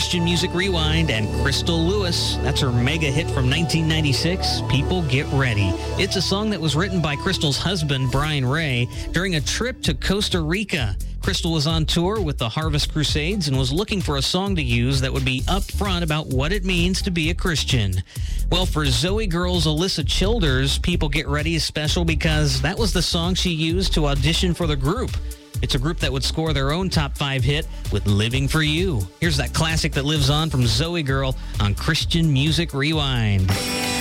Christian Music Rewind and Crystal Lewis. That's her mega hit from 1996, People Get Ready. It's a song that was written by Crystal's husband, Brian Ray, during a trip to Costa Rica. Crystal was on tour with the Harvest Crusades and was looking for a song to use that would be upfront about what it means to be a Christian. Well, for Zoe Girl's Alyssa Childers, People Get Ready is special because that was the song she used to audition for the group. It's a group that would score their own top 5 hit with Living for You. Here's that classic that lives on from Zoe Girl on Christian Music Rewind.